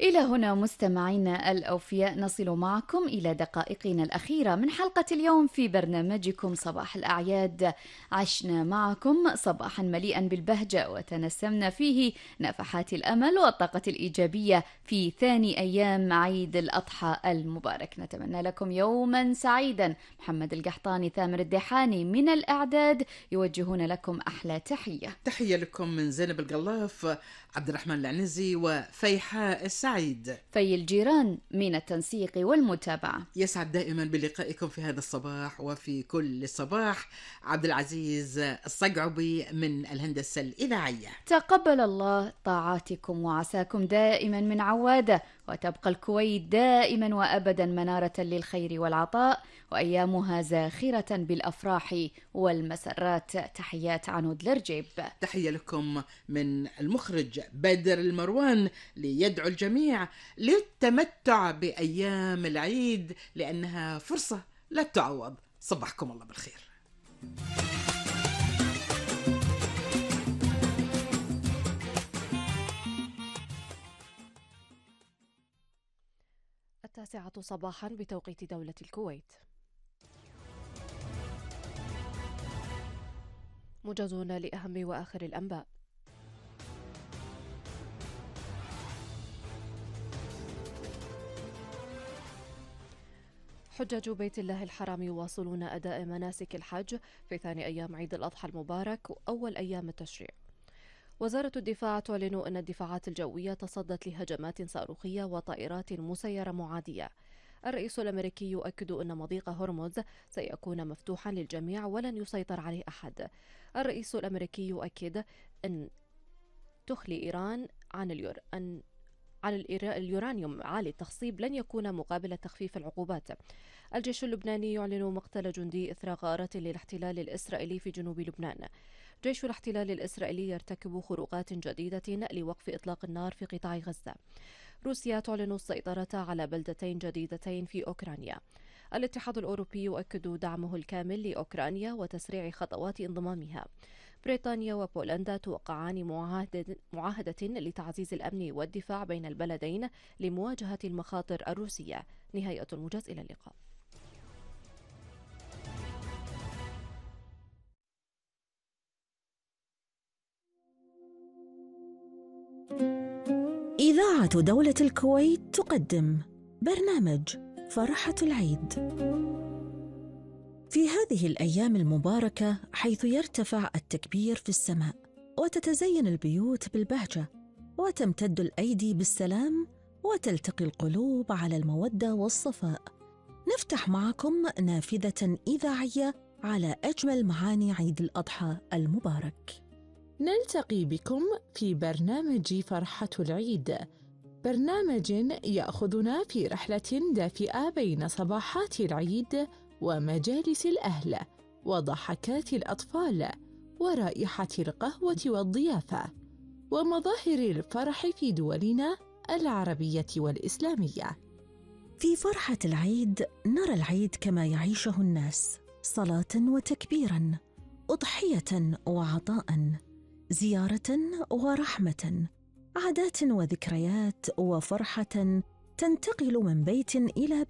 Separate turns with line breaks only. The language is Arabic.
إلى هنا مستمعينا الأوفياء نصل معكم إلى دقائقنا الأخيرة من حلقة اليوم في برنامجكم صباح الأعياد. عشنا معكم صباحا مليئا بالبهجة وتنسمنا فيه نفحات الأمل والطاقة الإيجابية في ثاني أيام عيد الأضحى المبارك. نتمنى لكم يوما سعيدا. محمد القحطاني، ثامر الديحاني من الإعداد يوجهون لكم أحلى
تحية لكم من زينب القلاف، عبد الرحمن العنزي وفيحاء السعيد.
في الجيران من التنسيق والمتابعة.
يسعد دائما بلقائكم في هذا الصباح وفي كل صباح عبد العزيز الصقعبي من الهندسة الإذاعية.
تقبل الله طاعاتكم وعساكم دائما من عوادة، وتبقى الكويت دائما وأبدا منارة للخير والعطاء، وأيامها زاخرة بالأفراح والمسرات. تحيات عنود الرجيب.
تحية لكم من المخرج بدر المروان، ليدعو الجميع للتمتع بأيام العيد لأنها فرصة لا تعوض. صبحكم الله بالخير.
التاسعة صباحا بتوقيت دولة الكويت. موجزون لأهم وآخر الأنباء. حجاج بيت الله الحرام يواصلون أداء مناسك الحج في ثاني أيام عيد الأضحى المبارك وأول أيام التشريع. وزارة الدفاع تعلن أن الدفاعات الجوية تصدت لهجمات صاروخية وطائرات مسيرة معادية. الرئيس الأمريكي يؤكد أن مضيق هرمز سيكون مفتوحا للجميع ولن يسيطر عليه أحد. الرئيس الأمريكي يؤكد أن تخلي إيران عن اليورانيوم عالي التخصيب لن يكون مقابل تخفيف العقوبات. الجيش اللبناني يعلن مقتل جندي إثر غارة للاحتلال الإسرائيلي في جنوب لبنان. جيش الاحتلال الإسرائيلي يرتكب خروقات جديدة لوقف إطلاق النار في قطاع غزة. روسيا تعلن السيطرة على بلدتين جديدتين في أوكرانيا. الاتحاد الأوروبي يؤكد دعمه الكامل لأوكرانيا وتسريع خطوات انضمامها. بريطانيا وبولندا توقعان معاهدة لتعزيز الأمن والدفاع بين البلدين لمواجهة المخاطر الروسية. نهاية الموجز، إلى اللقاء.
إذاعة دولة الكويت تقدم برنامج فرحة العيد. في هذه الأيام المباركة، حيث يرتفع التكبير في السماء وتتزين البيوت بالبهجة وتمتد الأيدي بالسلام وتلتقي القلوب على المودة والصفاء، نفتح معكم نافذة إذاعية على أجمل معاني عيد الأضحى المبارك.
نلتقي بكم في برنامج فرحة العيد، برنامج يأخذنا في رحلة دافئة بين صباحات العيد ومجالس الأهل وضحكات الأطفال ورائحة القهوة والضيافة ومظاهر الفرح في دولنا العربية والإسلامية.
في فرحة العيد نرى العيد كما يعيشه الناس، صلاة وتكبيرا، أضحية وعطاء، زيارة ورحمة، عادات وذكريات وفرحة تنتقل من بيت إلى